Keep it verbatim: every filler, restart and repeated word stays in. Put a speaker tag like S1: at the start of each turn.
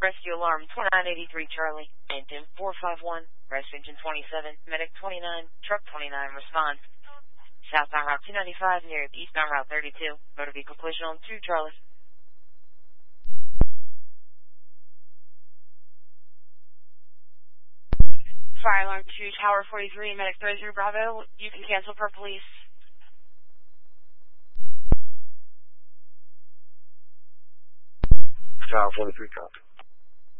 S1: Rescue alarm twenty-nine eighty-three Charlie. Engine four five one. Rest engine twenty-seven. Medic twenty-nine. Truck twenty-nine. Respond. Southbound Route two ninety-five near eastbound Route thirty-two. Motor vehicle collision on two Charlie. Fire alarm two Tower forty-three. Medic thirty Bravo. You can cancel per police.
S2: Tower forty-three, copy.